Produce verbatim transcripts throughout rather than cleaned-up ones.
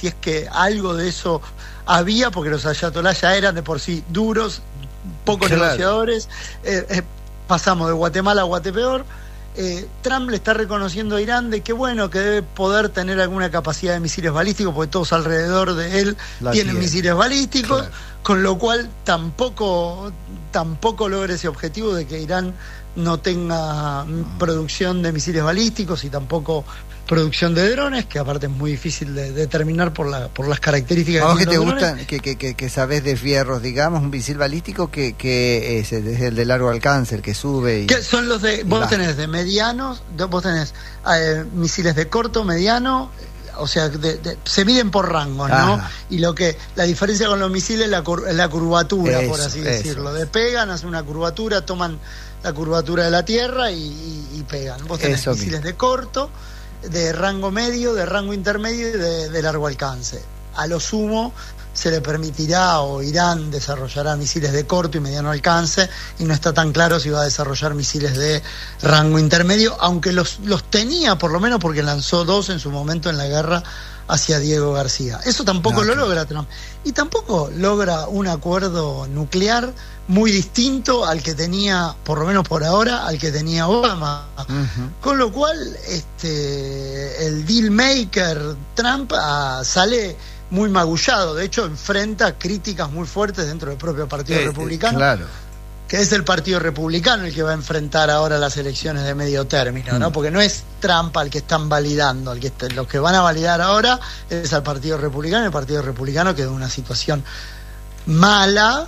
si es que algo de eso había, porque los ayatolás ya eran de por sí duros, pocos claro. negociadores, eh, eh, pasamos de Guatemala a Guatepeor. Eh, Trump le está reconociendo a Irán de que bueno, que debe poder tener alguna capacidad de misiles balísticos, porque todos alrededor de él La tienen tiene. misiles balísticos, claro. con lo cual tampoco, tampoco logra ese objetivo de que Irán no tenga mm. producción de misiles balísticos y tampoco producción de drones, que aparte es muy difícil de determinar por la por las características. ¿A vos que te gustan, que, que, que, que sabés de fierros, digamos, un misil balístico que, que es, es el de largo alcance, el que sube y... ¿Qué son los de, vos tenés de medianos, vos tenés eh, misiles de corto, mediano, o sea, de, de, se miden por rangos, ¿no? Ajá. Y lo que la diferencia con los misiles es la, cur, la curvatura, eso, por así eso. decirlo. Despegan, hacen una curvatura, toman la curvatura de la Tierra y, y, y pegan. Vos tenés eso misiles mismo. de corto, de rango medio, de rango intermedio y de, de largo alcance. A lo sumo se le permitirá, o Irán desarrollará misiles de corto y mediano alcance, y no está tan claro si va a desarrollar misiles de rango intermedio, aunque los, los tenía por lo menos porque lanzó dos en su momento en la guerra hacia Diego García. Eso tampoco no, lo claro. logra Trump. Y tampoco logra un acuerdo nuclear muy distinto al que tenía, por lo menos por ahora, al que tenía Obama. Uh-huh. Con lo cual, este el deal maker Trump ah, sale muy magullado. De hecho, enfrenta críticas muy fuertes dentro del propio Partido eh, Republicano. Claro. Que es el Partido Republicano el que va a enfrentar ahora las elecciones de medio término, ¿no? Mm. Porque no es Trump al que están validando, al que est- los que van a validar ahora es al Partido Republicano. El Partido Republicano quedó en una situación mala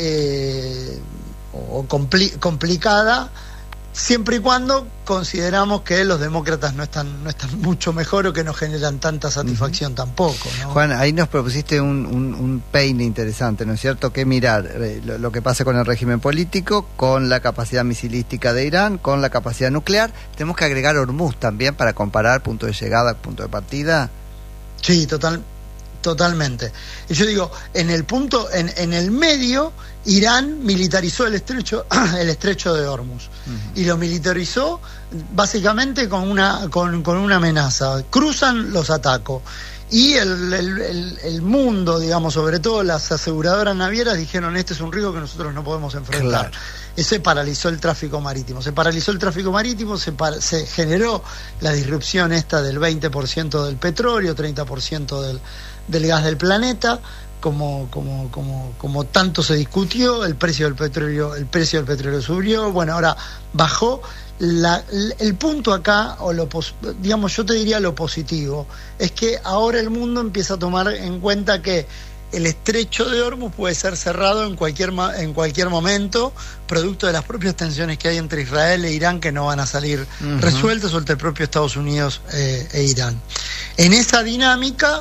eh, o compli- complicada, siempre y cuando consideramos que los demócratas no están no están mucho mejor o que no generan tanta satisfacción uh-huh. tampoco, ¿no? Juan, ahí nos propusiste un, un, un peine interesante, ¿no es cierto? Que mirar eh, lo, lo que pasa con el régimen político, con la capacidad misilística de Irán, con la capacidad nuclear. Tenemos que agregar Hormuz también para comparar punto de llegada, punto de partida. Sí, total, totalmente. Y yo digo, en el punto, en, en el medio, Irán militarizó el estrecho, el estrecho de Hormuz. Uh-huh. Y lo militarizó básicamente con una, con, con una amenaza. Cruzan, los ataco. Y el, el, el, el mundo, digamos, sobre todo las aseguradoras navieras, dijeron: este es un riesgo que nosotros no podemos enfrentar. Claro. Ese paralizó el tráfico marítimo. Se paralizó el tráfico marítimo, se, par- se generó la disrupción esta del veinte por ciento del petróleo, treinta por ciento del, del gas del planeta, como, como, como, como tanto se discutió. El precio del petróleo, el precio del petróleo subió, bueno, ahora bajó. La, el punto acá, o lo pos, digamos, yo te diría lo positivo, es que ahora el mundo empieza a tomar en cuenta que el estrecho de Hormuz puede ser cerrado en cualquier en cualquier momento, producto de las propias tensiones que hay entre Israel e Irán, que no van a salir uh-huh. resueltas, o entre el propio Estados Unidos eh, e Irán. En esa dinámica,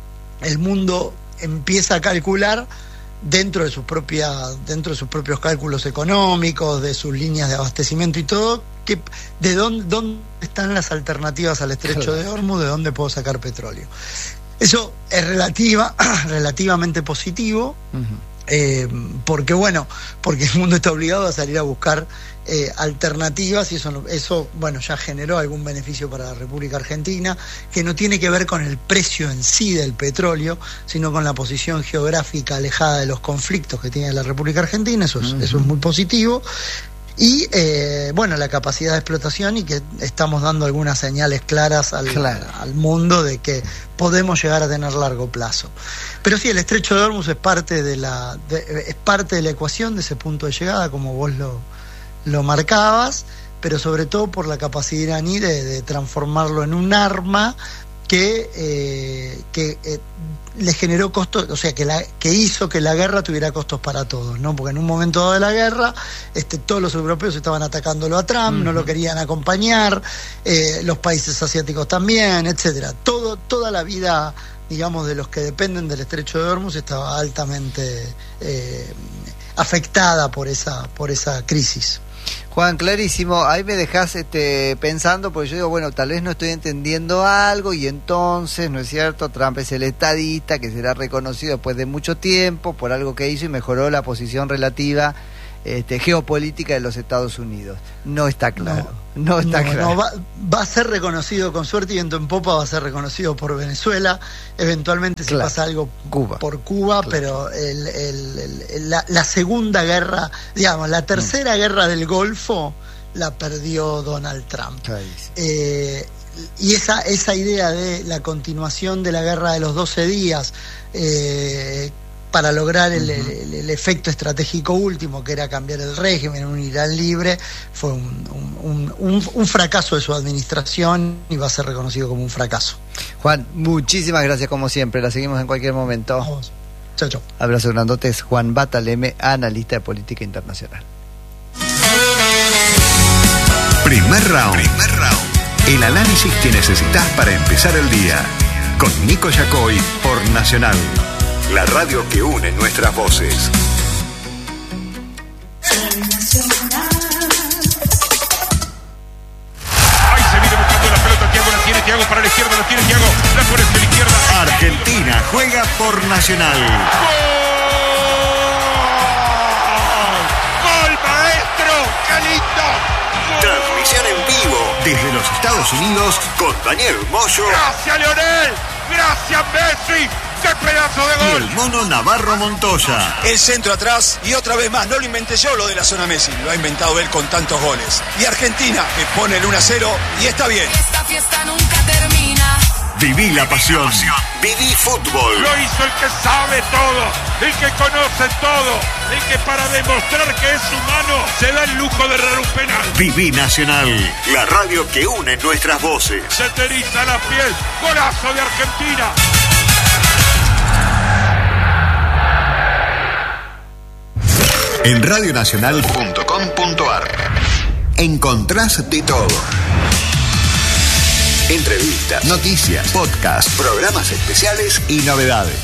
el mundo empieza a calcular dentro de sus propias, dentro de sus propios cálculos económicos, de sus líneas de abastecimiento y todo, que de dónde, dónde están las alternativas al estrecho claro. de Hormuz, de dónde puedo sacar petróleo. Eso es relativa, relativamente positivo, uh-huh. eh, porque bueno, porque el mundo está obligado a salir a buscar eh, alternativas, y eso, eso bueno, ya generó algún beneficio para la República Argentina, que no tiene que ver con el precio en sí del petróleo, sino con la posición geográfica alejada de los conflictos que tiene la República Argentina. Eso es, uh-huh. eso es muy positivo. Y eh, bueno, la capacidad de explotación, y que estamos dando algunas señales claras al, claro. al mundo de que podemos llegar a tener largo plazo. Pero sí, el estrecho de Hormuz es parte de la de, es parte de la ecuación de ese punto de llegada, como vos lo, lo marcabas, pero sobre todo por la capacidad iraní de, de transformarlo en un arma que eh, que eh, le generó costos, o sea, que la que hizo que la guerra tuviera costos para todos, ¿no? Porque en un momento dado de la guerra, este, todos los europeos estaban atacándolo a Trump, uh-huh. no lo querían acompañar, eh, los países asiáticos también, etcétera. Todo, toda la vida, digamos, de los que dependen del estrecho de Hormuz estaba altamente eh, afectada por esa, por esa crisis. Juan, clarísimo, ahí me dejás este, pensando, porque yo digo, bueno, tal vez no estoy entendiendo algo, y entonces, ¿no es cierto? Trump es el estadista que será reconocido después de mucho tiempo por algo que hizo y mejoró la posición relativa este, geopolítica de los Estados Unidos. No está claro. No está no, claro. no, va, va a ser reconocido con suerte, y viento en popa va a ser reconocido por Venezuela, eventualmente si claro. pasa algo Cuba. por Cuba, claro. Pero el, el, el, la, la segunda guerra, digamos, la tercera mm. guerra del Golfo la perdió Donald Trump. Eh, y esa, esa idea de la continuación de la guerra de los doce días, eh, para lograr el, uh-huh. el, el efecto estratégico último, que era cambiar el régimen, un Irán libre, fue un, un, un, un fracaso de su administración y va a ser reconocido como un fracaso. Juan, muchísimas gracias como siempre, la seguimos en cualquier momento. Vamos. Chao, chao. Abrazo grandotes. Juan Bataleme, analista de política internacional. Primer round. Primer round. El análisis que necesitas para empezar el día. Con Nico Yacoy por Nacional. La radio que une nuestras voces. Ahí se viene buscando la pelota. Thiago la tiene. Thiago para la izquierda. La tiene Thiago. La pone hacia la izquierda. Argentina juega por Nacional. ¡Gol! ¡Gol, maestro! ¡Qué lindo! Transmisión en vivo desde los Estados Unidos con Daniel Moyo. ¡Gracias, Leonel! ¡Gracias, Messi! ¡Qué pedazo de gol! Y el mono Navarro Montoya. El centro atrás y otra vez más, no lo inventé yo lo de la zona Messi, lo ha inventado él con tantos goles. Y Argentina que pone el uno a cero y está bien. Esta fiesta nunca termina. Viví la pasión. Viví fútbol. Lo hizo el que sabe todo, el que conoce todo, el que para demostrar que es humano se da el lujo de errar un penal. Viví Nacional, la radio que une nuestras voces. Se te eriza la piel. Golazo de Argentina. En radio nacional punto com punto a r encontrás de todo. Entrevistas, noticias, podcasts, programas especiales y novedades.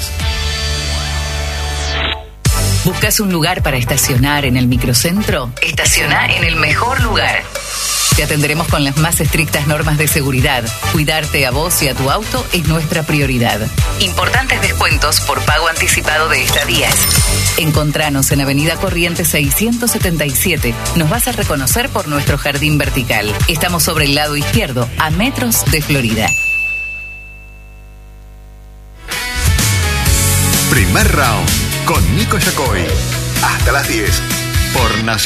¿Buscas un lugar para estacionar en el microcentro? Estaciona en el mejor lugar. Te atenderemos con las más estrictas normas de seguridad. Cuidarte a vos y a tu auto es nuestra prioridad. Importantes descuentos por pago anticipado de estadías. Encontranos en Avenida Corrientes seiscientos setenta y siete. Nos vas a reconocer por nuestro jardín vertical. Estamos sobre el lado izquierdo, a metros de Florida. Primer round con Nico Yacoy. Hasta las diez por Nacional.